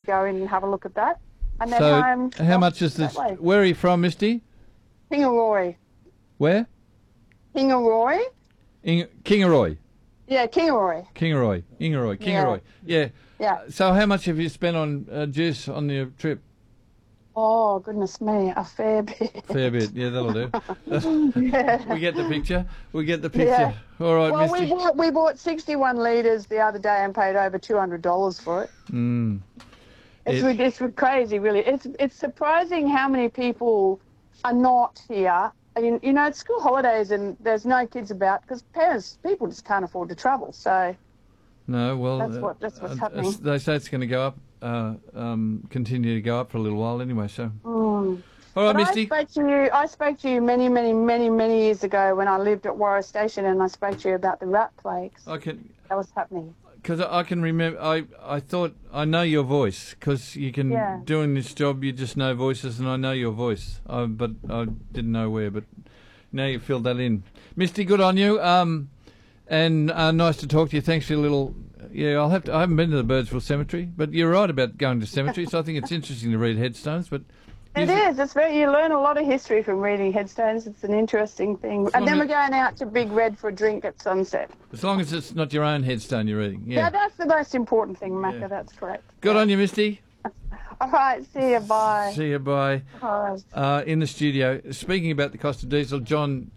go in and have a look at that. And then So how much is this? way. Where are you from, Misty? Kingaroy. Where? Kingaroy? Kingaroy. Yeah, Kingaroy. Kingaroy. Yeah. Yeah. So how much have you spent on juice on your trip? Oh, goodness me, a fair bit. Fair bit. Yeah, that'll do. Yeah. We get the picture. Yeah. Yeah. All right, Well, Misty. we bought 61 litres the other day and paid over $200 for it. Mm. It's crazy, really. It's surprising how many people are not here. I mean, you know, it's school holidays and there's no kids about because people just can't afford to travel. So No, well, that's what's happening. They say it's going to go up, continue to go up for a little while anyway. So, all right, But Misty. I spoke to you many, many, many, many years ago when I lived at Warra Station, and I spoke to you about the rat plagues. That was happening. Because I can remember, I thought I know your voice because you can doing this job. You just know voices, and I know your voice. But I didn't know where. But now you filled that in, Misty. Good on you. And nice to talk to you. Thanks for your little. Yeah, I haven't been to the Birdsville Cemetery, but you're right about going to cemeteries. I think it's interesting to read headstones, but. It is. It's you learn a lot of history from reading headstones. It's an interesting thing. And then we're going out to Big Red for a drink at sunset. As long as it's not your own headstone you're reading. Yeah, that's the most important thing, Macca. Yeah. That's correct. Good on you, Misty. All right. See you. Bye. See you. Bye. Bye. In the studio, speaking about the cost of diesel, John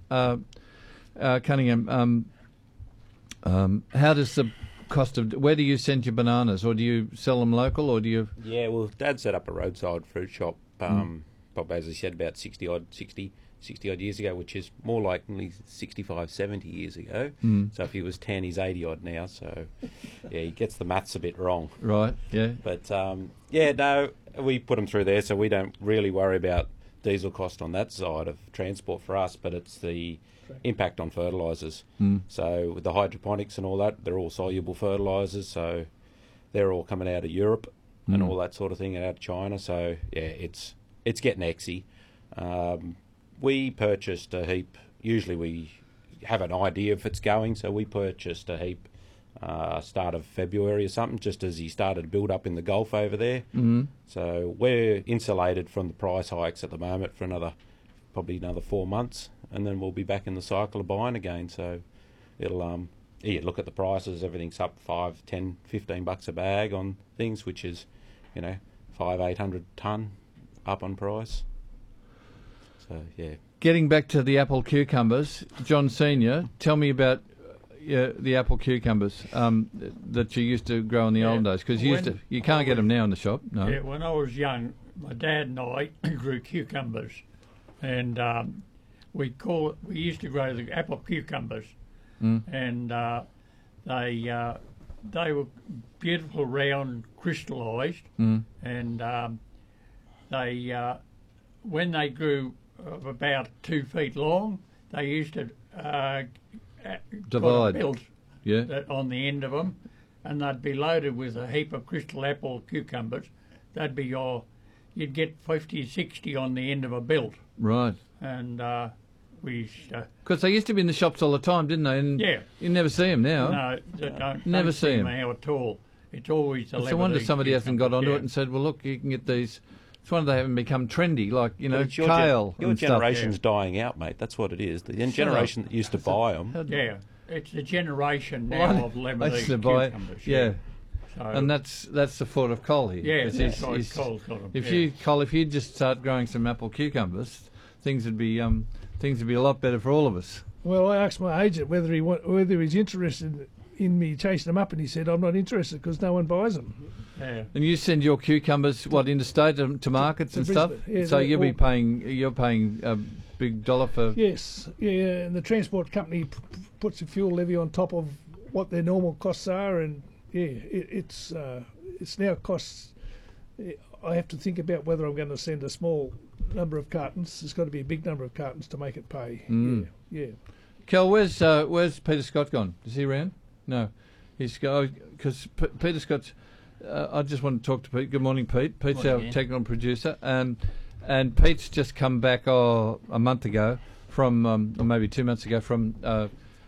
Cunningham, how does the cost of... Where do you send your bananas? Or do you sell them local, or do you... Yeah, well, Dad set up a roadside fruit shop, probably, as he said, about 60 odd years ago, which is more likely 65, 70 years ago. So if he was 10, he's 80 odd now. So, yeah, he gets the maths a bit wrong. Right, yeah. But, no, we put them through there, so we don't really worry about diesel cost on that side of transport for us, but it's the impact on fertilisers. So with the hydroponics and all that, they're all soluble fertilisers, so they're all coming out of Europe and all that sort of thing, and out of China. So yeah, it's getting exy. We purchased a heap. Usually we have an idea if it's going, so we purchased a heap start of February or something, just as he started to build up in the Gulf over there. So we're insulated from the price hikes at the moment for probably another 4 months, and then we'll be back in the cycle of buying again. So it'll look at the prices, everything's up $5, $10, $15 a bag on things, which is, $500-800 tonne up on price. So yeah. Getting back to the apple cucumbers, John Senior, tell me about the apple cucumbers that you used to grow in the old days, because you can't get them now in the shop. No. Yeah, when I was young, my dad and I grew cucumbers, and we used to grow the apple cucumbers, and they were beautiful, round, crystallised, and they when they grew about 2 feet long, they used to divide built on the end of them, and they'd be loaded with a heap of crystal apple cucumbers. They'd be you'd get 50, 60 on the end of a bilt. Right. And we used to... Because they used to be in the shops all the time, didn't they? And yeah. You never see them now. No, don't never see them now at all. It's always the It's a wonder somebody hasn't got onto it and said, well, look, you can get these... It's wonder they haven't become trendy, like, kale Your and generation's stuff. dying out, mate. That's what it is. The generation that used to buy them... Yeah, it's the generation now of Lebanese cucumbers. Yeah. So, and that's the fault of Cole here. Yeah, that's right, Cole's got them. If you just start growing some apple cucumbers, things would be a lot better for all of us. Well, I asked my agent whether he's interested in me chasing them up, and he said, I'm not interested because no one buys them. Yeah. And you send your cucumbers interstate to markets and stuff. Yeah, so you're paying a big dollar for. Yes, yeah, and the transport company puts a fuel levy on top of what their normal costs are, and it's now costs. I have to think about whether I'm going to send a small number of cartons. There's got to be a big number of cartons to make it pay. Yeah. Kel, where's Peter Scott gone? Is he around? No, he's because Peter Scott's. I just want to talk to Pete. Good morning, Pete. Pete's our technical producer, and Pete's just come back a month ago from, or maybe 2 months ago from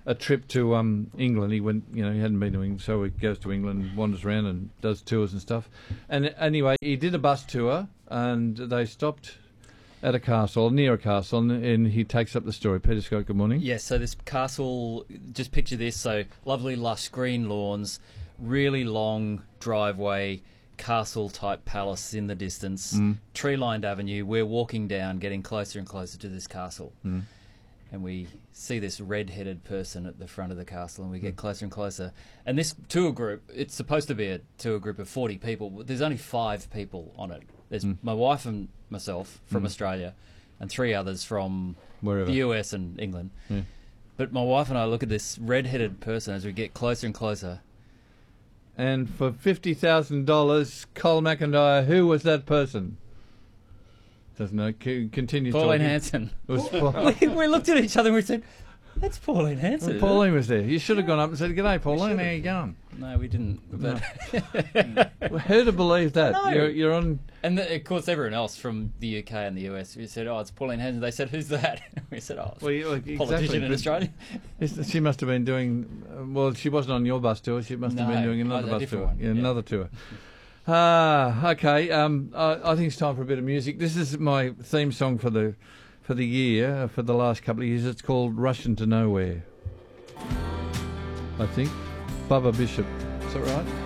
a trip to England. He went, he hadn't been to England, so he goes to England, wanders around and does tours and stuff. And anyway, he did a bus tour, and they stopped at a castle, near a castle, and he takes up the story. Peter Scott, good morning. Yes, so this castle, just picture this, so lovely lush green lawns, really long driveway, castle-type palace in the distance, tree-lined avenue. We're walking down, getting closer and closer to this castle. And we see this red-headed person at the front of the castle, and we get closer and closer. And this tour group, it's supposed to be a tour group of 40 people, but there's only 5 people on it. There's my wife and myself from Australia, and 3 others from Wherever. the US and England. But my wife and I look at this red-headed person as we get closer and closer. And for $50,000, Cole McIntyre, who was that person? Doesn't know. Continue Pauline talking. Hanson. It was Pauline. We looked at each other and we said, that's Pauline Hanson. Well, Pauline was there. You should have gone up and said, "G'day, Pauline. How you going?" No, we didn't. But Well, who to believe that? No. You're on. And of course, everyone else from the UK and the US, we said, "Oh, it's Pauline Hanson." They said, "Who's that?" We said, "Oh, it's Well, a politician in Australia." She must have been doing. Well, she wasn't on your bus tour. She must have been doing another bus tour. one. Yeah, another tour. Okay. I think it's time for a bit of music. This is my theme song for the year, for the last couple of years. It's called "Russian to Nowhere." I think. Bubba Bishop. Is that right?